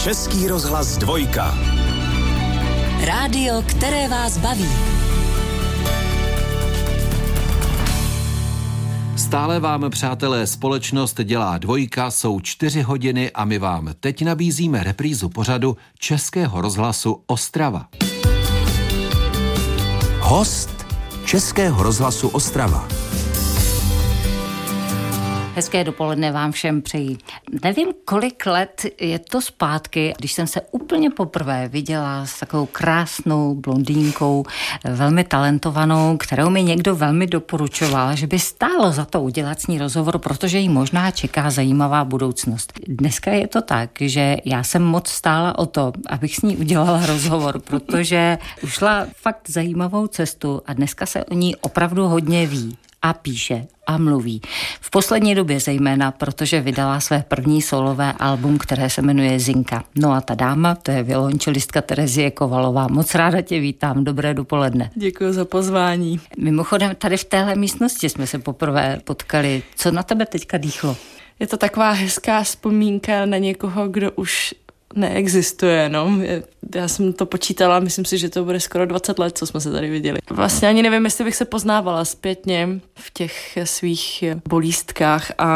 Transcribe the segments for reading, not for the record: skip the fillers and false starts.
Český rozhlas 2. Rádio, které vás baví. Stále vám, přátelé, společnost dělá 2, jsou 4 hodiny a my vám teď nabízíme reprízu pořadu Českého rozhlasu Ostrava. Host Českého rozhlasu Ostrava. Hezké dopoledne vám všem přeji. Nevím, kolik let je to zpátky, když jsem se úplně poprvé viděla s takovou krásnou blondýnkou, velmi talentovanou, kterou mi někdo velmi doporučoval, že by stálo za to udělat s ní rozhovor, protože jí možná čeká zajímavá budoucnost. Dneska je to tak, že já jsem moc stála o to, abych s ní udělala rozhovor, protože ušla fakt zajímavou cestu a dneska se o ní opravdu hodně ví. A píše a mluví. V poslední době zejména, protože vydala své první solové album, které se jmenuje Zinka. No a ta dáma, to je violončelistka Terezie Kovalová. Moc ráda tě vítám, dobré dopoledne. Děkuji za pozvání. Mimochodem, tady v téhle místnosti jsme se poprvé potkali. Co na tebe teďka dýchlo? Je to taková hezká vzpomínka na někoho, kdo už neexistuje, no. Já jsem to počítala, myslím si, že to bude skoro 20 let, co jsme se tady viděli. Vlastně ani nevím, jestli bych se poznávala zpětně v těch svých bolístkách a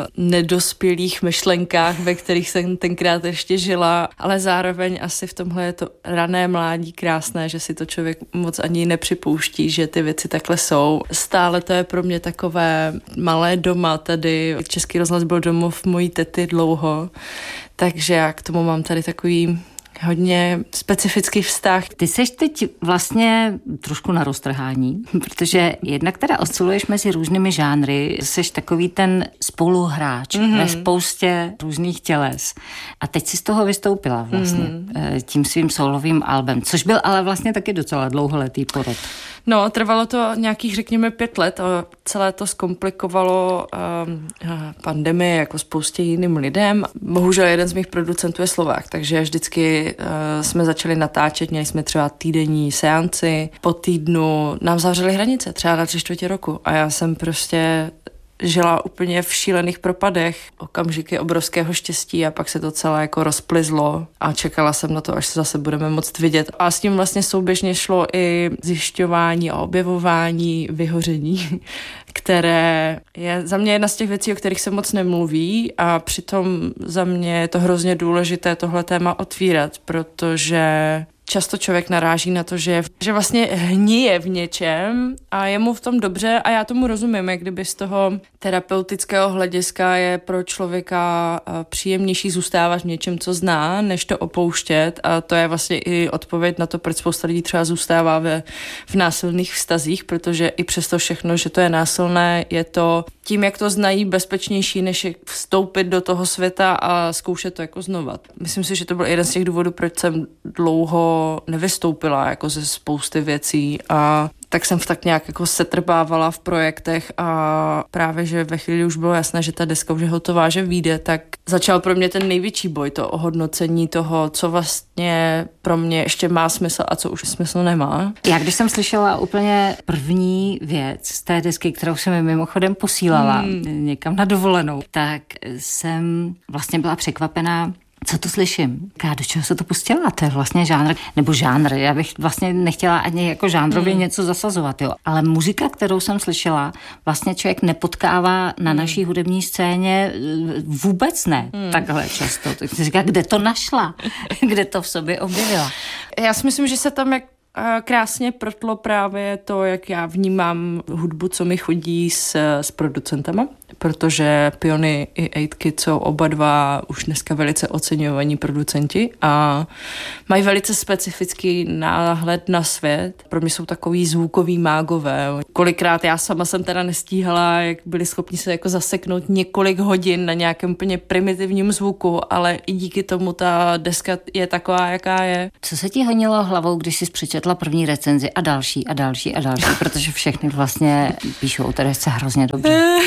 nedospělých myšlenkách, ve kterých jsem tenkrát ještě žila, ale zároveň asi v tomhle je to rané mládí krásné, že si to člověk moc ani nepřipouští, že ty věci takhle jsou. Stále to je pro mě takové malé doma tady. Český rozhlas byl domov mojí tety dlouho, takže já k tomu mám tady takový hodně specifický vztah. Ty seš teď vlastně trošku na roztrhání, protože jednak teda osciluješ mezi různými žánry, seš takový ten spoluhráč ve spoustě různých těles. A teď si z toho vystoupila vlastně tím svým solovým albem, což byl ale vlastně taky docela dlouholetý porod. No, trvalo to nějakých, řekněme, 5 let a celé to zkomplikovalo pandemie jako spoustě jiným lidem. Bohužel jeden z mých producentů je Slovák, takže vždycky jsme začali natáčet, měli jsme třeba týdenní seanci, po týdnu nám zavřeli hranice, třeba na 3/4 roku a já jsem prostě žila úplně v šílených propadech, okamžiky obrovského štěstí a pak se to celé jako rozplizlo a čekala jsem na to, až se zase budeme moct vidět. A s tím vlastně souběžně šlo i zjišťování a objevování vyhoření, které je za mě jedna z těch věcí, o kterých se moc nemluví a přitom za mě je to hrozně důležité tohle téma otvírat, protože často člověk naráží na to, že vlastně hníje v něčem a je mu v tom dobře a já tomu rozumím, jak kdyby z toho terapeutického hlediska je pro člověka příjemnější zůstávat v něčem, co zná, než to opouštět a to je vlastně i odpověď na to, proč spousta lidí třeba zůstává v násilných vztazích, protože i přesto všechno, že to je násilné, je to tím, jak to znají, bezpečnější, než vstoupit do toho světa a zkoušet to jako znova. Myslím si, že to byl jeden z těch důvodů, proč jsem dlouho nevystoupila jako ze spousty věcí a tak jsem tak nějak jako setrbávala v projektech a právě, že ve chvíli už bylo jasné, že ta deska už je hotová, že vyjde, tak začal pro mě ten největší boj, to ohodnocení toho, co vlastně pro mě ještě má smysl a co už smysl nemá. Já když jsem slyšela úplně první věc z té desky, kterou jsem mi mimochodem posílala někam na dovolenou, tak jsem vlastně byla překvapená, co to slyším? Do čeho se to pustila? To je vlastně žánr. Já bych vlastně nechtěla ani jako žánrově něco zasazovat, jo. Ale muzika, kterou jsem slyšela, vlastně člověk nepotkává na naší hudební scéně vůbec ne. Takhle často. Tak si říká, kde to našla? Kde to v sobě objevila? Já si myslím, že se tam krásně protlo právě to, jak já vnímám hudbu, co mi chodí s producentama, protože Piony i 8Kid jsou oba dva už dneska velice oceňovaní producenti a mají velice specifický náhled na svět. Pro mě jsou takový zvukoví mágové. Kolikrát já sama jsem teda nestíhala, jak byli schopni se jako zaseknout několik hodin na nějakém úplně primitivním zvuku, ale i díky tomu ta deska je taková, jaká je. Co se ti honilo hlavou, když jsi přečetla první recenzi a další, protože všechny vlastně píšou o té desce hrozně dobře.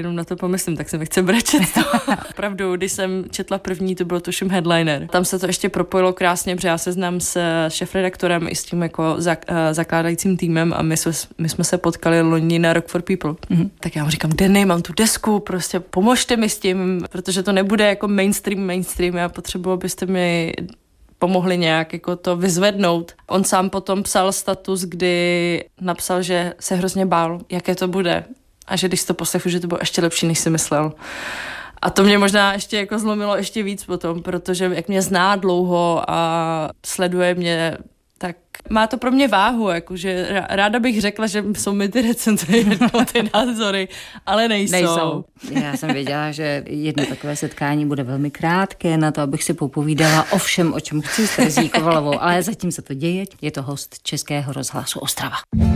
jenom na to pomyslím, tak se mi chce brečet. Opravdu, když jsem četla první, to bylo tuším Headliner. Tam se to ještě propojilo krásně, protože já se znám s šéfredaktorem i s tím jako zakládajícím týmem a my jsme se potkali loni na Rock for People. Tak já mu říkám, Denny, mám tu desku, prostě pomožte mi s tím, protože to nebude jako mainstream, já potřebuji, abyste mi pomohli nějak jako to vyzvednout. On sám potom psal status, kdy napsal, že se hrozně bál, jaké to bude a že když to poslechl, že to bylo ještě lepší, než si myslel. A to mě možná ještě jako zlomilo ještě víc potom, protože jak mě zná dlouho a sleduje mě, tak má to pro mě váhu, jakože ráda bych řekla, že jsou mi ty recenze ty názory, ale nejsou. Já jsem věděla, že jedno takové setkání bude velmi krátké na to, abych si popovídala o všem, o čem chci s Terezí Kovalovou, ale zatím se to děje. Je to host Českého rozhlasu Ostrava.